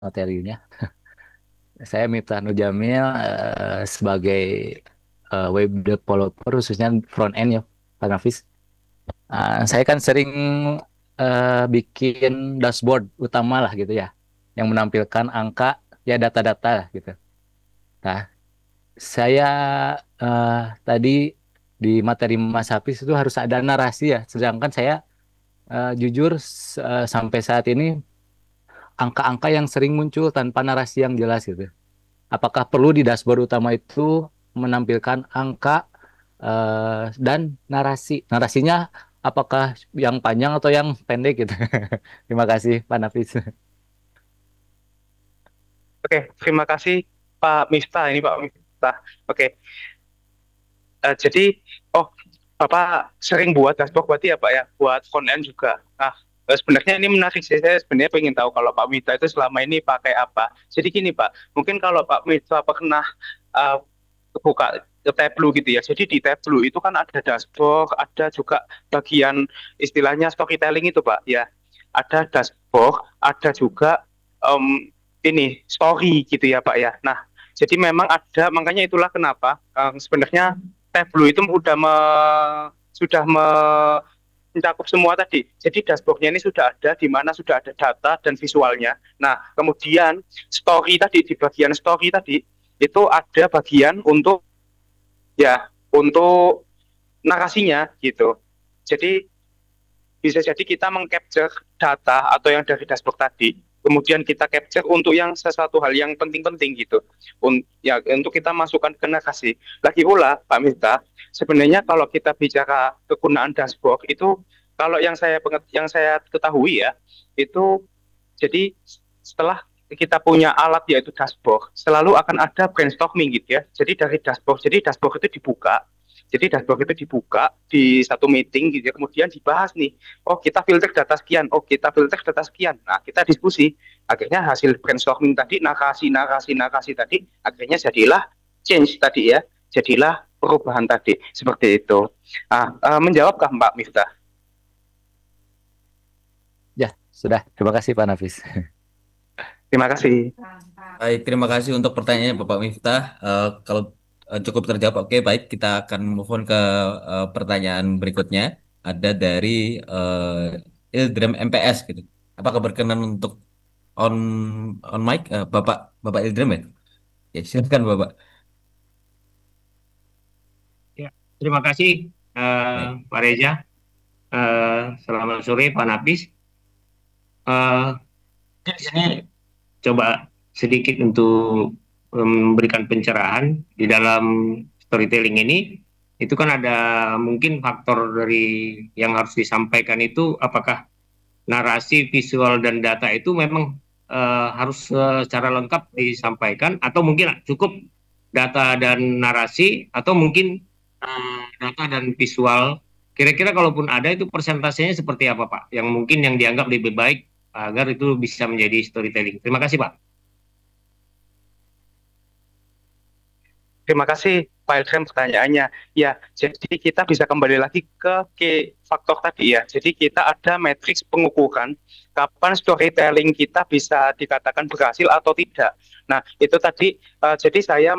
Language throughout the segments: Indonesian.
materinya. Saya Miftah Nur Jamil sebagai web developer khususnya front end ya, Pak Nafis. Saya kan sering bikin dashboard utama lah gitu ya, yang menampilkan angka ya data-data lah gitu. Nah, saya tadi di materi Mas Hafiz itu harus ada narasi ya, sedangkan saya jujur sampai saat ini angka-angka yang sering muncul tanpa narasi yang jelas gitu. Apakah perlu di dashboard utama itu menampilkan angka dan narasi? Narasinya apakah yang panjang atau yang pendek gitu? Terima kasih, Pak Nafis. Oke, terima kasih Pak Miftah. Ini Pak Miftah. Oke, jadi, oh, Bapak sering buat dashboard berarti ya Pak ya, buat front end juga. Nah, sebenarnya ini menarik sih. Saya sebenarnya pengen tahu kalau Pak Miftah itu selama ini pakai apa. Jadi gini Pak, mungkin kalau Pak Miftah pernah uh, buka Tableau gitu ya. Jadi di Tableau itu kan ada dashboard, ada juga bagian istilahnya storytelling itu Pak ya. Ada dashboard, ada juga um, ini story gitu ya Pak ya. Nah, jadi memang ada, makanya itulah kenapa sebenarnya Tableau itu sudah mencakup semua tadi. Jadi dashboardnya ini sudah ada, di mana sudah ada data dan visualnya. Nah, kemudian story tadi, di bagian story tadi itu ada bagian untuk, ya, untuk narasinya gitu. Jadi bisa jadi kita mengcapture data atau yang dari dashboard tadi, kemudian kita capture untuk yang sesuatu hal yang penting-penting gitu. Ya, untuk kita masukkan ke narasi. Lagi pula, Pak Mita, sebenarnya kalau kita bicara kegunaan dashboard itu, kalau yang saya ketahui ya, itu jadi setelah kita punya alat yaitu dashboard, selalu akan ada brainstorming gitu ya. Jadi dashboard itu dibuka. Jadi dashboard itu dibuka di satu meeting gitu ya, kemudian dibahas nih. Oh, kita filter data sekian. Oh, kita filter data sekian. Nah, kita diskusi. Akhirnya hasil brainstorming tadi, narasi tadi, akhirnya jadilah change tadi ya. Jadilah perubahan tadi. Seperti itu. Menjawabkah Mbak Miftah? Ya, sudah. Terima kasih, Pak Nafis. Terima kasih. Baik, terima kasih untuk pertanyaannya Bapak Miftah. Kalau cukup terjawab, oke, baik, kita akan move on ke pertanyaan berikutnya. Ada dari Ildrem MPS gitu. Apakah berkenan untuk on on mic, Bapak Bapak Ildrem ya? Ya, silakan Bapak. Ya, terima kasih Baik. Pak Reza. Selamat sore Pak Nafis. Eh, mungkin di sini coba sedikit untuk memberikan pencerahan di dalam storytelling ini. Itu kan ada mungkin faktor dari yang harus disampaikan itu apakah narasi, visual dan data itu memang harus secara lengkap disampaikan atau mungkin cukup data dan narasi atau mungkin data dan visual. Kira-kira kalaupun ada itu persentasenya seperti apa Pak? Yang mungkin yang dianggap lebih baik agar itu bisa menjadi storytelling. Terima kasih Pak. Terima kasih Pak Ilham pertanyaannya. Ya, jadi kita bisa kembali lagi ke key faktor tadi ya. Jadi kita ada matriks pengukuran kapan storytelling kita bisa dikatakan berhasil atau tidak. Nah, itu tadi jadi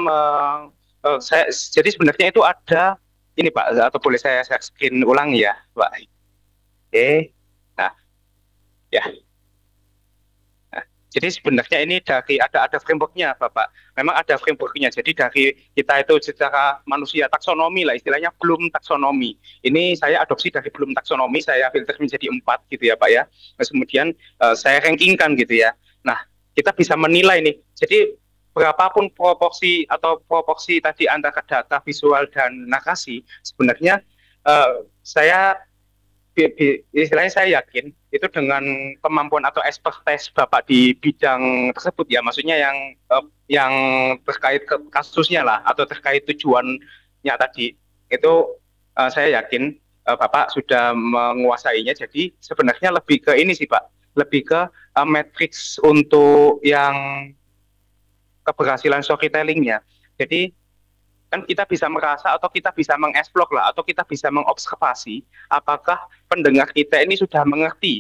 jadi sebenarnya itu ada ini Pak, atau boleh saya screen ulang ya, Pak. Oke. Nah, ya. Jadi sebenarnya ini dari ada frameworknya, Bapak. Memang ada frameworknya. Jadi dari kita itu secara manusia taksonomi lah istilahnya, belum taksonomi. Ini saya adopsi dari belum taksonomi, saya filter menjadi 4 gitu ya Pak ya. Terus kemudian saya rankingkan gitu ya. Nah, kita bisa menilai nih. Jadi berapapun proporsi tadi antara data visual dan narasi, sebenarnya saya istilahnya saya yakin itu dengan kemampuan atau expertise Bapak di bidang tersebut ya, maksudnya yang terkait ke kasusnya lah atau terkait tujuannya tadi itu saya yakin Bapak sudah menguasainya. Jadi sebenarnya lebih ke ini sih Pak, lebih ke matrix untuk yang keberhasilan storytellingnya. Jadi kan kita bisa merasa atau kita bisa mengeksplor lah atau kita bisa mengobservasi apakah pendengar kita ini sudah mengerti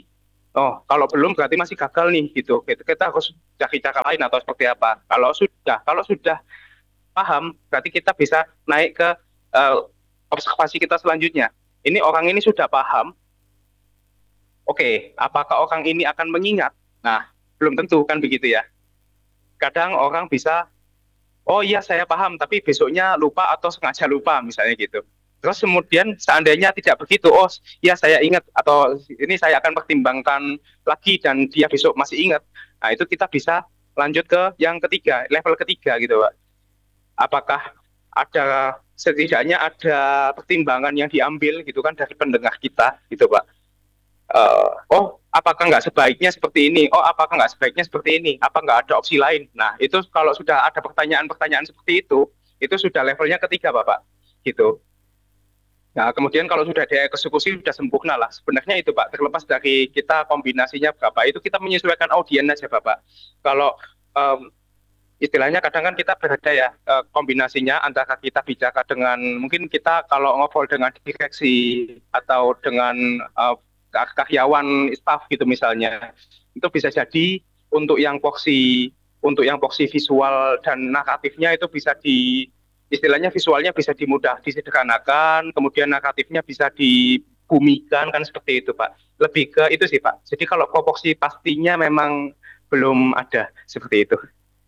Oh, kalau belum berarti masih gagal nih gitu. Kita harus cari cara lain atau seperti apa. Kalau sudah paham, berarti kita bisa naik ke eh, observasi kita selanjutnya. Ini orang ini sudah paham. Oke, apakah orang ini akan mengingat? Nah, belum tentu kan begitu ya. Kadang orang bisa, oh iya saya paham, tapi besoknya lupa atau sengaja lupa misalnya gitu. Terus kemudian seandainya tidak begitu, oh iya saya ingat atau ini saya akan pertimbangkan lagi dan dia besok masih ingat. Nah itu kita bisa lanjut ke yang ketiga, level ketiga gitu Pak. Apakah ada setidaknya ada pertimbangan yang diambil gitu kan dari pendengar kita gitu Pak. Oh apakah nggak sebaiknya seperti ini? Oh apakah nggak sebaiknya seperti ini? Apa nggak ada opsi lain? Nah itu kalau sudah ada pertanyaan-pertanyaan seperti itu sudah levelnya ketiga Bapak gitu. Nah, kemudian kalau sudah dieksekusi sudah sempurna lah. Sebenarnya itu Pak, terlepas dari kita kombinasinya berapa, itu kita menyesuaikan audien aja Bapak. Kalau istilahnya kadang kan kita berada ya kombinasinya antara kita bicara dengan mungkin kita kalau ngobrol dengan direksi atau dengan karyawan staff gitu misalnya, itu bisa jadi untuk yang porsi visual dan naratifnya itu bisa istilahnya visualnya bisa disederhanakan, kemudian naratifnya bisa dibumikan kan seperti itu Pak. Lebih ke itu sih Pak. Jadi kalau proporsi pastinya memang belum ada seperti itu.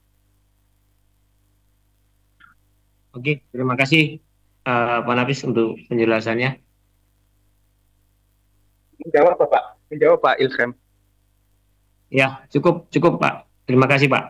Oke, terima kasih Pak Nafis untuk penjelasannya. Menjawab Pak, menjawab Pak Ilham. Ya, cukup Pak. Terima kasih Pak.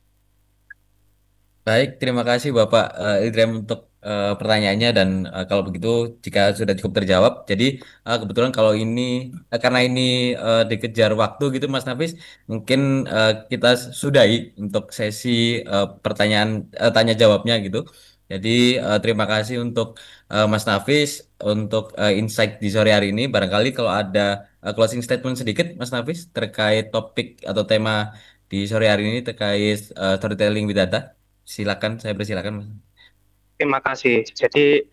Baik, terima kasih Bapak Idrem untuk pertanyaannya dan kalau begitu jika sudah cukup terjawab, jadi kebetulan kalau ini karena ini dikejar waktu gitu Mas Nafis, mungkin kita sudahi untuk sesi pertanyaan tanya jawabnya gitu. Jadi terima kasih untuk Mas Nafis untuk insight di sore hari ini. Barangkali kalau ada closing statement sedikit Mas Nafis terkait topik atau tema di sore hari ini terkait storytelling with data. Silakan, saya persilakan, Mas. Terima kasih. Jadi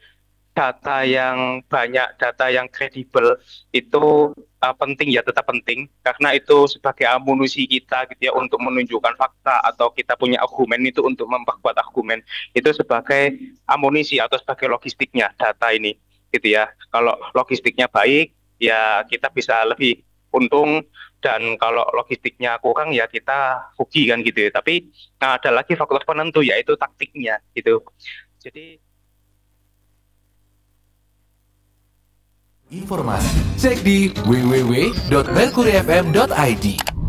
data yang kredibel itu penting ya, tetap penting karena itu sebagai amunisi kita gitu ya untuk menunjukkan fakta atau kita punya argumen itu untuk memperkuat argumen itu sebagai amunisi atau sebagai logistiknya data ini gitu ya. Kalau logistiknya baik ya kita bisa lebih untung dan kalau logistiknya kurang ya kita rugi kan gitu ya. Tapi ada lagi faktor penentu yaitu taktiknya gitu. Jadi informasi cek di www.mercuryfm.id.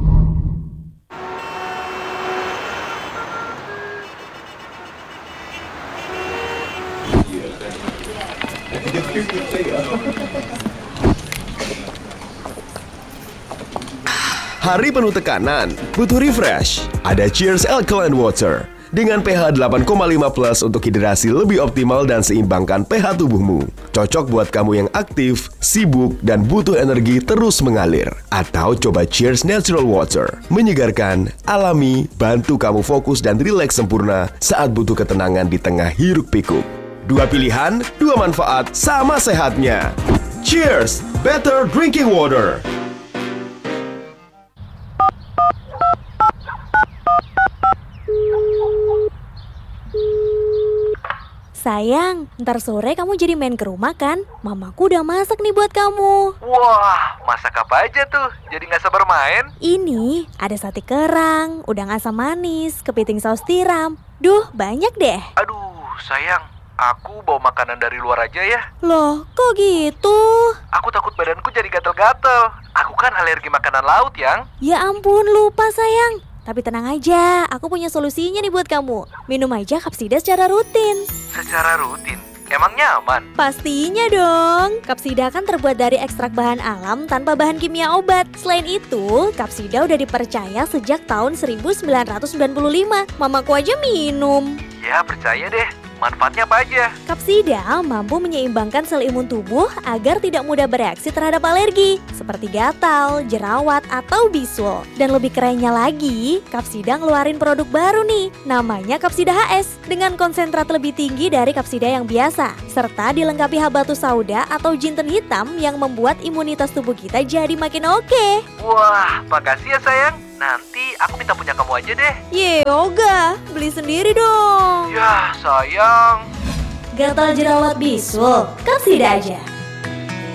Hari penuh tekanan, butuh refresh. Ada Cheers Alkaline Water dengan pH 8,5+ untuk hidrasi lebih optimal dan seimbangkan pH tubuhmu. Cocok buat kamu yang aktif, sibuk, dan butuh energi terus mengalir. Atau coba Cheers Natural Water. Menyegarkan, alami, bantu kamu fokus dan rileks sempurna saat butuh ketenangan di tengah hiruk pikuk. Dua pilihan, dua manfaat, sama sehatnya. Cheers! Better drinking water. Sayang, ntar sore kamu jadi main ke rumah kan? Mamaku udah masak nih buat kamu. Wah, masak apa aja tuh? Jadi gak sabar main. Ini ada sate kerang, udang asam manis, kepiting saus tiram. Duh, banyak deh. Aduh, sayang, aku bawa makanan dari luar aja ya. Loh, kok gitu? Aku takut badanku jadi gatel-gatel. Aku kan alergi makanan laut, Yang. Ya ampun, lupa sayang. Tapi tenang aja, aku punya solusinya nih buat kamu. Minum aja Kapsida secara rutin. Secara rutin? Emangnya aman? Pastinya dong. Kapsida kan terbuat dari ekstrak bahan alam tanpa bahan kimia obat. Selain itu, Kapsida udah dipercaya sejak tahun 1995. Mamaku aja minum. Ya, percaya deh. Manfaatnya apa aja? Kapsida mampu menyeimbangkan sel imun tubuh agar tidak mudah bereaksi terhadap alergi, seperti gatal, jerawat, atau bisul. Dan lebih kerennya lagi, Kapsida ngeluarin produk baru nih, namanya Kapsida HS, dengan konsentrat lebih tinggi dari Kapsida yang biasa, serta dilengkapi habatus sauda atau jinten hitam yang membuat imunitas tubuh kita jadi makin oke. Wah, makasih ya sayang. Nanti aku minta punya kamu aja deh. Yoga, beli sendiri dong. Yah, sayang. Gatal jerawat bisul, Kapsida aja.